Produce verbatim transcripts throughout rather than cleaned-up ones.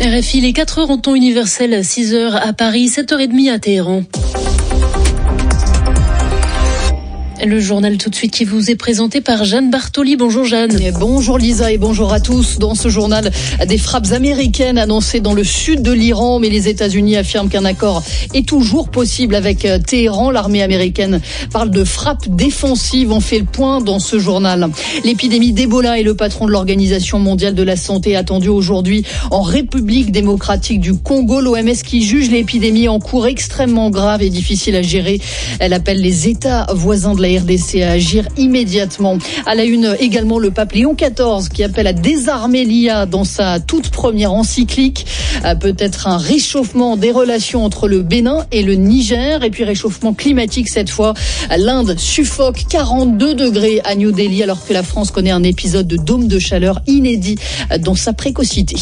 R F I, les quatre heures en temps universel, six heures à Paris, sept heures trente à Téhéran. Le journal tout de suite qui vous est présenté par Jeanne Bartoli. Bonjour Jeanne. Et bonjour Lisa et bonjour à tous. Dans ce journal, des frappes américaines annoncées dans le sud de l'Iran, mais les États-Unis affirment qu'un accord est toujours possible avec Téhéran. L'armée américaine parle de frappes défensives. On fait le point dans ce journal. L'épidémie d'Ebola et le patron de l'Organisation mondiale de la santé attendu aujourd'hui en République démocratique du Congo. L'O M S qui juge l'épidémie en cours extrêmement grave et difficile à gérer. Elle appelle les États voisins de la R D C à agir immédiatement. À la une également le pape Léon quatorze qui appelle à désarmer l'I A dans sa toute première encyclique. Peut-être un réchauffement des relations entre le Bénin et le Niger et puis réchauffement climatique cette fois. L'Inde suffoque quarante-deux degrés à New Delhi alors que la France connaît un épisode de dôme de chaleur inédit dans sa précocité.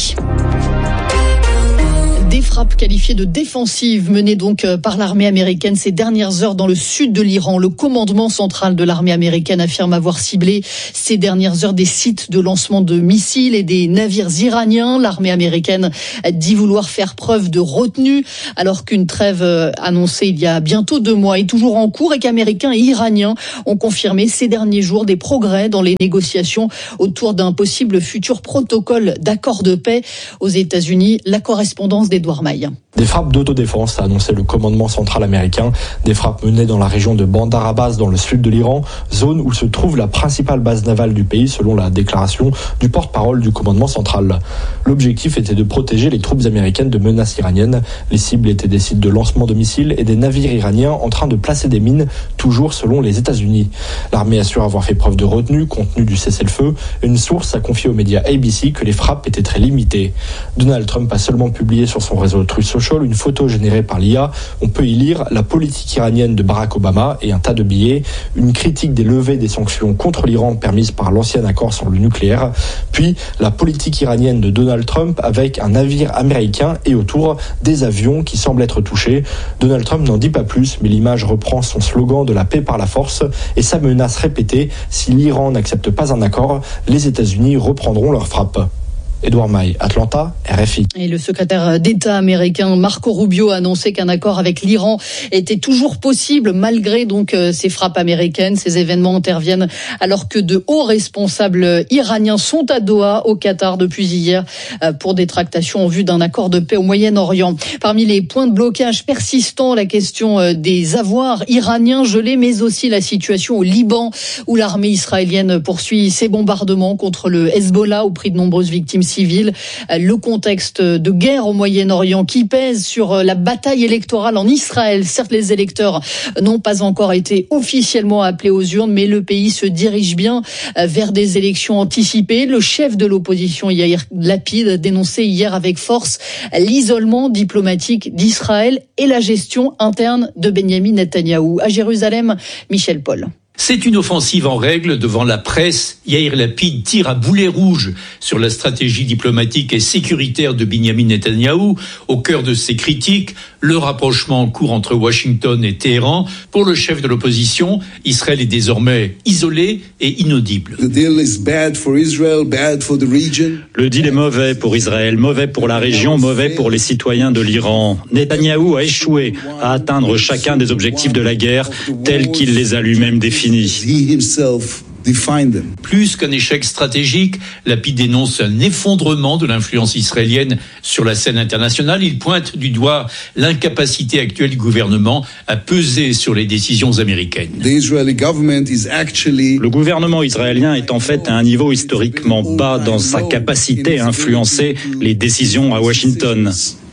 Des frappes qualifiées de défensives menées donc par l'armée américaine ces dernières heures dans le sud de l'Iran. Le commandement central de l'armée américaine affirme avoir ciblé ces dernières heures des sites de lancement de missiles et des navires iraniens. L'armée américaine dit vouloir faire preuve de retenue alors qu'une trêve annoncée il y a bientôt deux mois est toujours en cours et qu'Américains et Iraniens ont confirmé ces derniers jours des progrès dans les négociations autour d'un possible futur protocole d'accord de paix aux États-Unis. La correspondance des Des frappes d'autodéfense, a annoncé le commandement central américain. Des frappes menées dans la région de Bandar Abbas, dans le sud de l'Iran, zone où se trouve la principale base navale du pays, selon la déclaration du porte-parole du commandement central. L'objectif était de protéger les troupes américaines de menaces iraniennes. Les cibles étaient des sites de lancement de missiles et des navires iraniens en train de placer des mines, toujours selon les États-Unis. L'armée assure avoir fait preuve de retenue, compte tenu du cessez-le-feu. Une source a confié aux médias A B C que les frappes étaient très limitées. Donald Trump a seulement publié sur son réseau Truth Social une photo générée par l'I A. On peut y lire la politique iranienne de Barack Obama et un tas de billets, une critique des levées des sanctions contre l'Iran permises par l'ancien accord sur le nucléaire, puis la politique iranienne de Donald Trump avec un navire américain et autour des avions qui semblent être touchés. Donald Trump n'en dit pas plus, mais l'image reprend son slogan de la paix par la force et sa menace répétée: si l'Iran n'accepte pas un accord, les États-Unis reprendront leurs frappes. Edouard Maille, Atlanta, R F I. Et le secrétaire d'État américain Marco Rubio a annoncé qu'un accord avec l'Iran était toujours possible malgré donc ces frappes américaines. Ces événements interviennent alors que de hauts responsables iraniens sont à Doha, au Qatar, depuis hier pour des tractations en vue d'un accord de paix au Moyen-Orient. Parmi les points de blocage persistants, la question des avoirs iraniens gelés, mais aussi la situation au Liban où l'armée israélienne poursuit ses bombardements contre le Hezbollah au prix de nombreuses victimes civile. Le contexte de guerre au Moyen-Orient qui pèse sur la bataille électorale en Israël. Certes, les électeurs n'ont pas encore été officiellement appelés aux urnes, mais le pays se dirige bien vers des élections anticipées. Le chef de l'opposition, Yair Lapid, dénonçait hier avec force l'isolement diplomatique d'Israël et la gestion interne de Benyamin Netanyahou. À Jérusalem, Michel Paul. C'est une offensive en règle devant la presse. Yair Lapid tire à boulet rouge sur la stratégie diplomatique et sécuritaire de Benyamin Netanyahou. Au cœur de ses critiques, le rapprochement en cours entre Washington et Téhéran. Pour le chef de l'opposition, Israël est désormais isolé et inaudible. The deal is bad for Israel, bad for the region. Le deal est mauvais pour Israël, mauvais pour la région, mauvais pour les citoyens de l'Iran. Netanyahou a échoué à atteindre chacun des objectifs de la guerre tels qu'il les a lui-même définis. He himself defined them. Plus qu'un échec stratégique, Lapid dénonce un effondrement de l'influence israélienne sur la scène internationale. Il pointe du doigt l'incapacité actuelle du gouvernement à peser sur les décisions américaines. The Israeli government is actually... Le gouvernement israélien est en fait à un niveau historiquement bas dans sa capacité à influencer les décisions à Washington.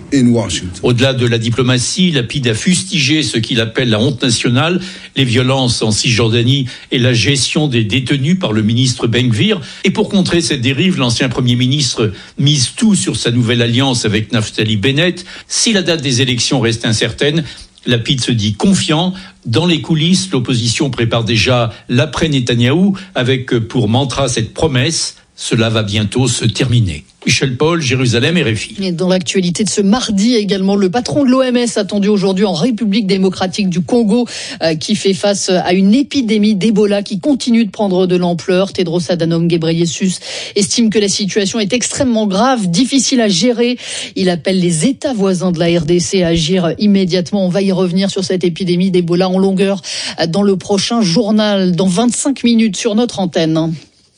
Au-delà de la diplomatie, Lapid a fustigé ce qu'il appelle la honte nationale, les violences en Cisjordanie et la gestion des détenus par le ministre Ben Gvir. Et pour contrer cette dérive, l'ancien Premier ministre mise tout sur sa nouvelle alliance avec Naftali Bennett. Si la date des élections reste incertaine, Lapid se dit confiant. Dans les coulisses, l'opposition prépare déjà l'après-Netanyahou avec pour mantra cette promesse: cela va bientôt se terminer. Michel Paul, Jérusalem, R F I. Et dans l'actualité de ce mardi également, le patron de l'O M S attendu aujourd'hui en République démocratique du Congo euh, qui fait face à une épidémie d'Ebola qui continue de prendre de l'ampleur. Tedros Adhanom Ghebreyesus estime que la situation est extrêmement grave, difficile à gérer. Il appelle les États voisins de la R D C à agir immédiatement. On va y revenir sur cette épidémie d'Ebola en longueur dans le prochain journal, dans vingt-cinq minutes sur notre antenne.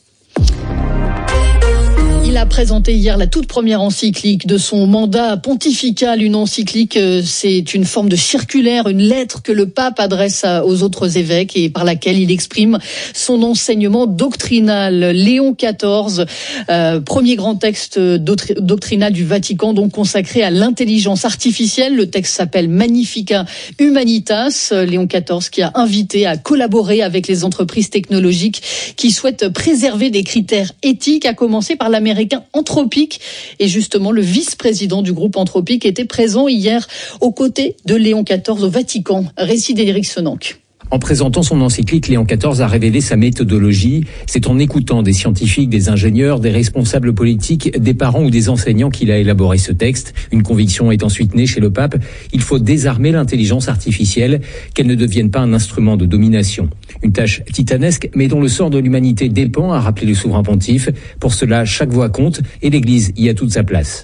Il a présenté hier la toute première encyclique de son mandat pontifical. Une encyclique, c'est une forme de circulaire, une lettre que le pape adresse aux autres évêques et par laquelle il exprime son enseignement doctrinal. Léon quatorze, euh, premier grand texte doctrinal du Vatican, donc consacré à l'intelligence artificielle. Le texte s'appelle Magnificat Humanitas. Léon quatorze qui a invité à collaborer avec les entreprises technologiques qui souhaitent préserver des critères éthiques, à commencer par l'Amérique Anthropic. Et justement, le vice-président du groupe Anthropic était présent hier aux côtés de Léon quatorze au Vatican. Récit d'Éric Senanque. En présentant son encyclique, Léon quatorze a révélé sa méthodologie. C'est en écoutant des scientifiques, des ingénieurs, des responsables politiques, des parents ou des enseignants qu'il a élaboré ce texte. Une conviction est ensuite née chez le pape. Il faut désarmer l'intelligence artificielle, qu'elle ne devienne pas un instrument de domination. Une tâche titanesque, mais dont le sort de l'humanité dépend, a rappelé le souverain pontife. Pour cela, chaque voix compte et l'Église y a toute sa place.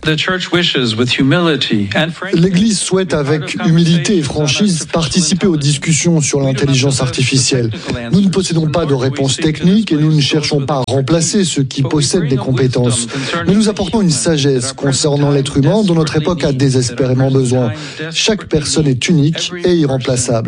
L'Église souhaite avec humilité et franchise participer aux discussions sur l'intelligence artificielle. Nous ne possédons pas de réponse technique et nous ne cherchons pas à remplacer ceux qui possèdent des compétences. Mais nous apportons une sagesse concernant l'être humain dont notre époque a désespérément besoin. Chaque personne est unique et irremplaçable.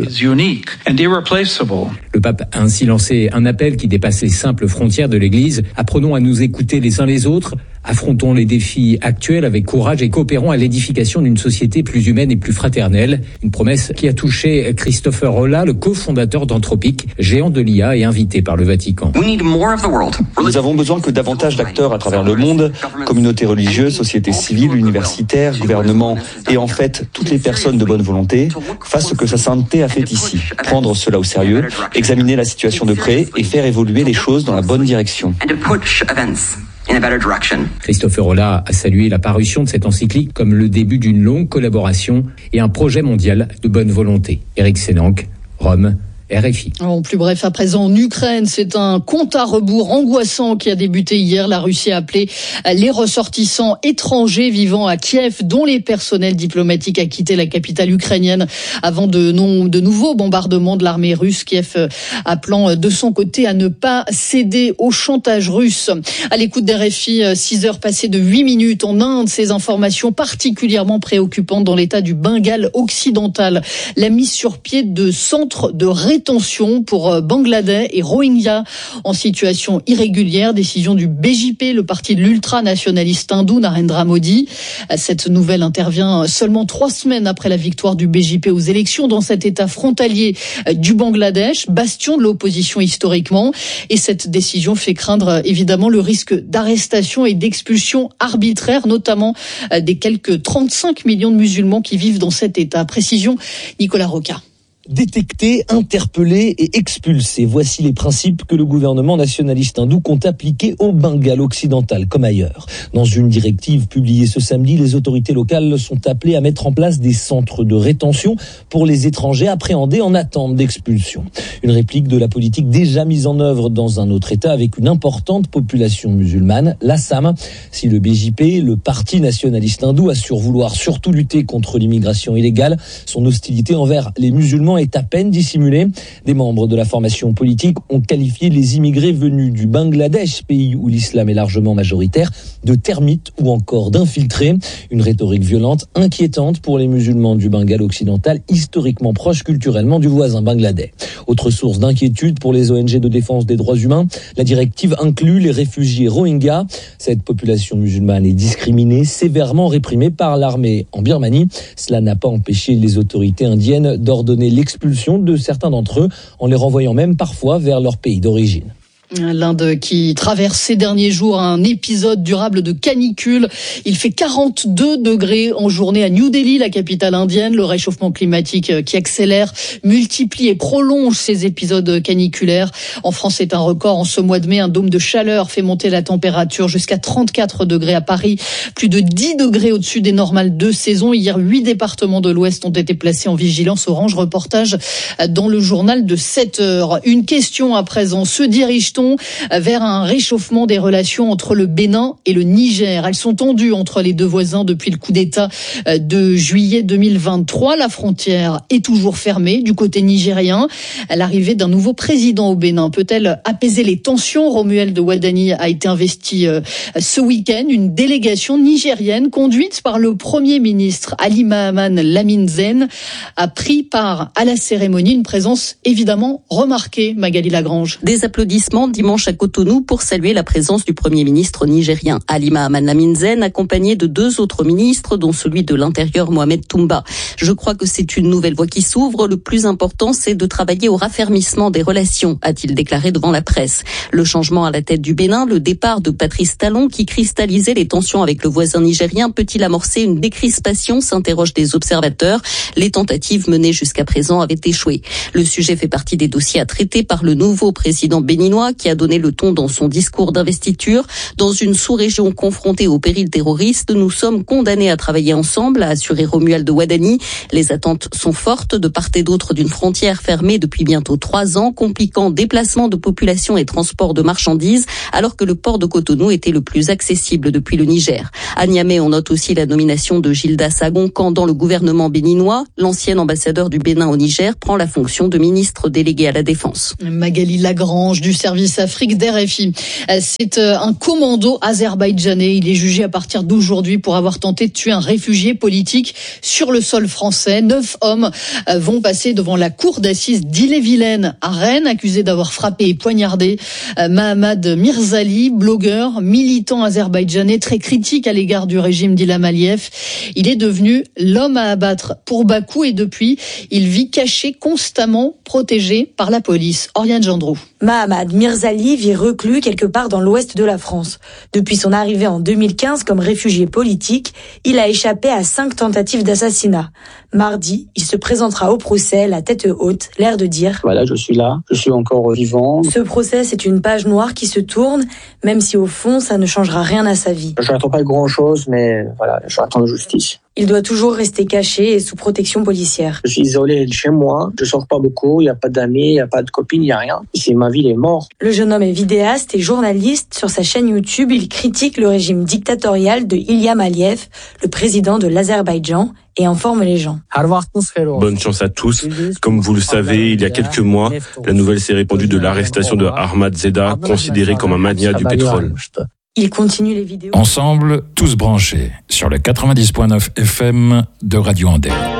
Le pape a ainsi lancé un appel qui dépasse les simples frontières de l'Église. Apprenons à nous écouter les uns les autres. Affrontons les défis actuels avec courage et coopérons à l'édification d'une société plus humaine et plus fraternelle. Une promesse qui a touché Christopher Rolla, le cofondateur d'Anthropic, géant de l'I A et invité par le Vatican. Nous avons besoin que davantage d'acteurs à travers le monde, communautés religieuses, sociétés civiles, universitaires, gouvernements et en fait toutes les personnes de bonne volonté fassent ce que sa sainteté a fait ici. Prendre cela au sérieux, examiner la situation de près et faire évoluer les choses dans la bonne direction. Christopher Rolla a salué la parution de cette encyclique comme le début d'une longue collaboration et un projet mondial de bonne volonté. Éric Senanque, Rome, R F I. En plus bref, à présent en Ukraine, c'est un compte à rebours angoissant qui a débuté hier. La Russie a appelé les ressortissants étrangers vivant à Kiev, dont les personnels diplomatiques, à quitter la capitale ukrainienne avant de, non, de nouveaux bombardements de l'armée russe. Kiev appelant de son côté à ne pas céder au chantage russe. À l'écoute d'R F I, six heures passées de huit minutes en Inde, ces informations particulièrement préoccupantes dans l'état du Bengale occidental. La mise sur pied de centres de rétention pour Bangladesh et Rohingyas en situation irrégulière. Décision du B J P, le parti de l'ultranationaliste hindou Narendra Modi. Cette nouvelle intervient seulement trois semaines après la victoire du B J P aux élections dans cet état frontalier du Bangladesh, bastion de l'opposition historiquement. Et cette décision fait craindre évidemment le risque d'arrestation et d'expulsion arbitraire, notamment des quelques trente-cinq millions de musulmans qui vivent dans cet état. Précision, Nicolas Roca. Détecter, interpeller et expulser. Voici les principes que le gouvernement nationaliste hindou compte appliquer au Bengale occidental comme ailleurs. Dans une directive publiée ce samedi, les autorités locales sont appelées à mettre en place des centres de rétention pour les étrangers appréhendés en attente d'expulsion. Une réplique de la politique déjà mise en œuvre dans un autre État avec une importante population musulmane, l'Assam. Si le B J P, le parti nationaliste hindou, assure vouloir surtout lutter contre l'immigration illégale, son hostilité envers les musulmans est à peine dissimulée. Des membres de la formation politique ont qualifié les immigrés venus du Bangladesh, pays où l'islam est largement majoritaire, de termites ou encore d'infiltrés. Une rhétorique violente, inquiétante pour les musulmans du Bengale occidental, historiquement proche culturellement du voisin Bangladesh. Autre source d'inquiétude pour les O N G de défense des droits humains, la directive inclut les réfugiés Rohingyas. Cette population musulmane est discriminée, sévèrement réprimée par l'armée en Birmanie. Cela n'a pas empêché les autorités indiennes d'ordonner l'expulsion de certains d'entre eux, en les renvoyant même parfois vers leur pays d'origine. L'Inde qui traverse ces derniers jours un épisode durable de canicule. Il fait quarante-deux degrés en journée à New Delhi, la capitale indienne. Le réchauffement climatique qui accélère, multiplie et prolonge ces épisodes caniculaires. En France, c'est un record. En ce mois de mai, un dôme de chaleur fait monter la température jusqu'à trente-quatre degrés à Paris. Plus de dix degrés au-dessus des normales de saison. Hier, huit départements de l'Ouest ont été placés en vigilance orange. Reportage dans le journal de sept heures. Une question à présent. Se dirige-t-on vers un réchauffement des relations entre le Bénin et le Niger? Elles sont tendues entre les deux voisins depuis le coup d'État de juillet deux mille vingt-trois. La frontière est toujours fermée du côté nigérien. L'arrivée d'un nouveau président au Bénin peut-elle apaiser les tensions? Romuald Wadani a été investi ce week-end. Une délégation nigérienne conduite par le Premier ministre Ali Mahaman Lamine Zen a pris part à la cérémonie. Une présence évidemment remarquée, Magali Lagrange. Des applaudissements dimanche à Cotonou pour saluer la présence du Premier ministre nigérien Ali Mahaman Lamine Zen, accompagné de deux autres ministres, dont celui de l'Intérieur Mohamed Toumba. Je crois que c'est une nouvelle voie qui s'ouvre. Le plus important, c'est de travailler au raffermissement des relations, a-t-il déclaré devant la presse. Le changement à la tête du Bénin, le départ de Patrice Talon, qui cristallisait les tensions avec le voisin nigérien, peut-il amorcer une décrispation, s'interrogent des observateurs. Les tentatives menées jusqu'à présent avaient échoué. Le sujet fait partie des dossiers à traiter par le nouveau président béninois, qui a donné le ton dans son discours d'investiture. Dans une sous-région confrontée au péril terroriste, nous sommes condamnés à travailler ensemble, a assuré Romuald Wadani. Les attentes sont fortes de part et d'autre d'une frontière fermée depuis bientôt trois ans, compliquant déplacement de population et transport de marchandises, alors que le port de Cotonou était le plus accessible depuis le Niger. À Niamey, on note aussi la nomination de Gilda Sagonkan dans le gouvernement béninois. L'ancien ambassadeur du Bénin au Niger prend la fonction de ministre délégué à la Défense. Magali Lagrange du service Afrique d'R F I. C'est un commando azerbaïdjanais. Il est jugé à partir d'aujourd'hui pour avoir tenté de tuer un réfugié politique sur le sol français. Neuf hommes vont passer devant la cour d'assises d'Ille-et-Vilaine à Rennes, accusés d'avoir frappé et poignardé Mahamad Mirzali, blogueur, militant azerbaïdjanais très critique à l'égard du régime d'Ilham Aliyev. Il est devenu l'homme à abattre pour Bakou et depuis, il vit caché, constamment protégé par la police. Oriane Gendreau. Mahamad Mirzali vit reclus quelque part dans l'ouest de la France. Depuis son arrivée en deux mille quinze comme réfugié politique, il a échappé à cinq tentatives d'assassinat. Mardi, il se présentera au procès, la tête haute, l'air de dire « Voilà, je suis là, je suis encore vivant ». Ce procès, c'est une page noire qui se tourne, même si au fond, ça ne changera rien à sa vie. Je n'attends pas grand-chose, mais voilà, j'attends la justice. Il doit toujours rester caché et sous protection policière. Je suis isolé chez moi, je sors pas beaucoup, il n'y a pas d'amis, il n'y a pas de copines, il n'y a rien. Ici, ma vie est morte. Le jeune homme est vidéaste et journaliste. Sur sa chaîne YouTube, il critique le régime dictatorial de Ilham Aliyev, le président de l'Azerbaïdjan, et informe les gens. Bonne chance à tous. Comme vous le savez, il y a quelques mois, la nouvelle s'est répandue de l'arrestation de Ahmad Zeda, considéré comme un magnat du pétrole. Il continue les vidéos. Ensemble, tous branchés sur le quatre-vingt-dix point neuf F M de Radio Andelle.